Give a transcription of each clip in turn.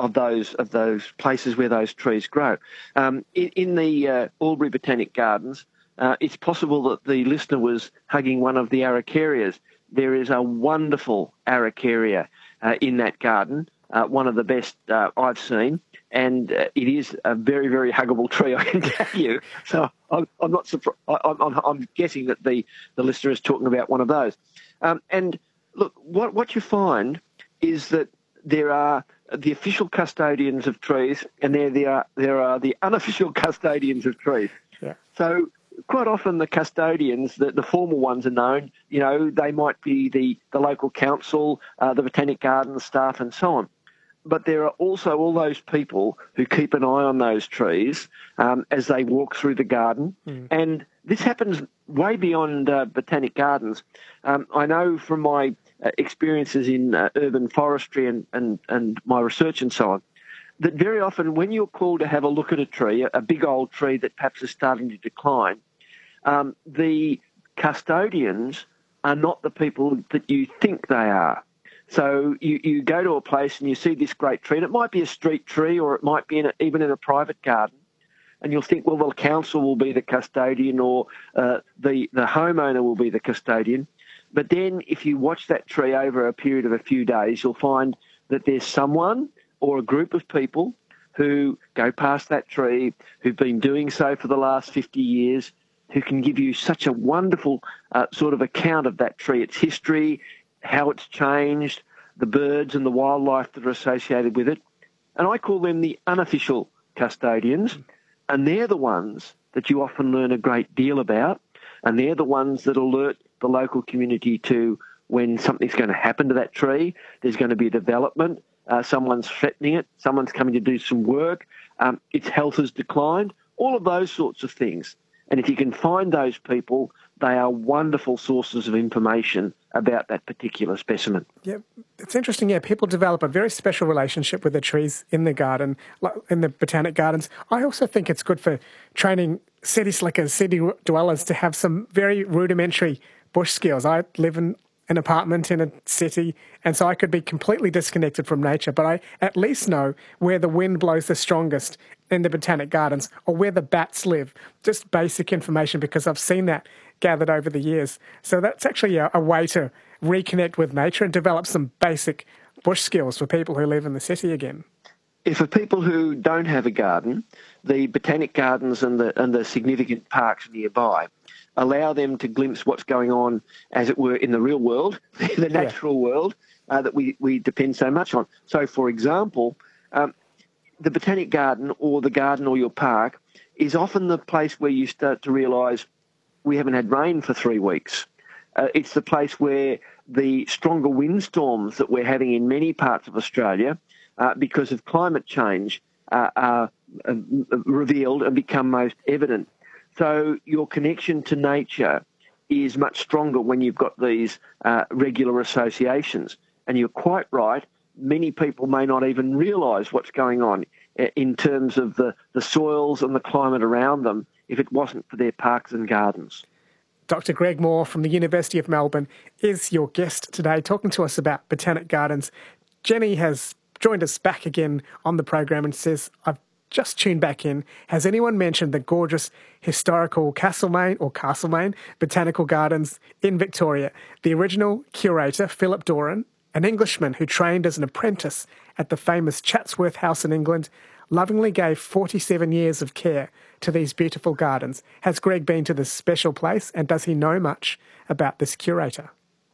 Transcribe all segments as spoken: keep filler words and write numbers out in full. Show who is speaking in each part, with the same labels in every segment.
Speaker 1: of those of those places where those trees grow. Um, in, in the uh, Albury Botanic Gardens, uh, it's possible that the listener was hugging one of the araucarias. There is a wonderful araucaria uh, in that garden, uh, one of the best uh, I've seen, and uh, it is a very, very huggable tree, I can tell you. So I'm, I'm not surprised. I'm, I'm, I'm guessing that the, the listener is talking about one of those. Um, and look, what what you find is that there are the official custodians of trees, and there there are there are the unofficial custodians of trees.
Speaker 2: Yeah.
Speaker 1: So quite often the custodians, the, the formal ones are known. You know, they might be the, the local council, uh, the Botanic Garden staff and so on. But there are also all those people who keep an eye on those trees um, as they walk through the garden. Mm. And this happens way beyond uh, Botanic Gardens. Um, I know from my uh, experiences in uh, urban forestry and, and, and my research and so on, that very often when you're called to have a look at a tree, a big old tree that perhaps is starting to decline, um, the custodians are not the people that you think they are. So you, you go to a place and you see this great tree, and it might be a street tree or it might be in a, even in a private garden, and you'll think, well, the council will be the custodian or uh, the, the homeowner will be the custodian. But then if you watch that tree over a period of a few days, you'll find that there's someone or a group of people who go past that tree, who've been doing so for the last fifty years, who can give you such a wonderful uh, sort of account of that tree, its history, how it's changed, the birds and the wildlife that are associated with it. And I call them the unofficial custodians, and they're the ones that you often learn a great deal about, and they're the ones that alert the local community to when something's going to happen to that tree, there's going to be a development, uh, someone's threatening it, someone's coming to do some work, um, its health has declined, all of those sorts of things. And if you can find those people, they are wonderful sources of information about that particular specimen.
Speaker 2: Yeah, it's interesting. Yeah, people develop a very special relationship with the trees in the garden, in the botanic gardens. I also think it's good for training city slickers, city dwellers to have some very rudimentary bush skills. I live in an apartment in a city, and so I could be completely disconnected from nature, but I at least know where the wind blows the strongest in the botanic gardens or where the bats live. Just basic information, because I've seen that gathered over the years. So that's actually a, a way to reconnect with nature and develop some basic bush skills for people who live in the city again.
Speaker 1: If for people who don't have a garden, the botanic gardens and the and the significant parks nearby allow them to glimpse what's going on, as it were, in the real world, the natural yeah. world uh, that we, we depend so much on. So, for example, um, the botanic garden or the garden or your park is often the place where you start to realise we haven't had rain for three weeks. Uh, it's the place where the stronger windstorms that we're having in many parts of Australia uh, because of climate change uh, are uh, revealed and become most evident. So your connection to nature is much stronger when you've got these uh, regular associations. And you're quite right, many people may not even realise what's going on in terms of the, the soils and the climate around them if it wasn't for their parks and gardens.
Speaker 2: Doctor Greg Moore from the University of Melbourne is your guest today, talking to us about botanic gardens. Jenny has joined us back again on the program and says, I've just tuned back in. Has anyone mentioned the gorgeous historical Castlemaine or Castlemaine Botanical Gardens in Victoria? The original curator, Philip Doran, an Englishman who trained as an apprentice at the famous Chatsworth House in England, lovingly gave forty-seven years of care to these beautiful gardens. Has Greg been to this special place, and does he know much about this curator?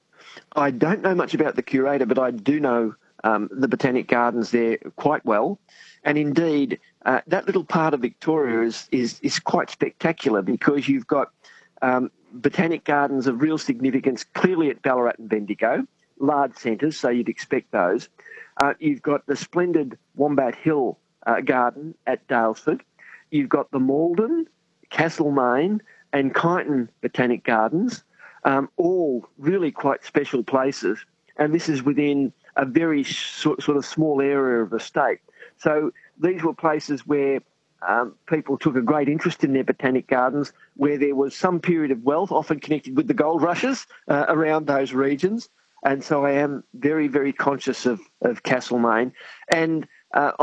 Speaker 1: I don't know much about the curator, but I do know um, the botanic gardens there quite well. And indeed, uh, that little part of Victoria is, is, is quite spectacular, because you've got um, botanic gardens of real significance clearly at Ballarat and Bendigo, large centres, so you'd expect those. Uh, you've got the splendid Wombat Hill uh, garden at Daylesford. You've got the Malden, Castlemaine and Kyneton Botanic Gardens, um, all really quite special places. And this is within a very sort of small area of the state. So these were places where um, people took a great interest in their botanic gardens, where there was some period of wealth, often connected with the gold rushes uh, around those regions. And so I am very, very conscious of, of Castlemaine. And uh,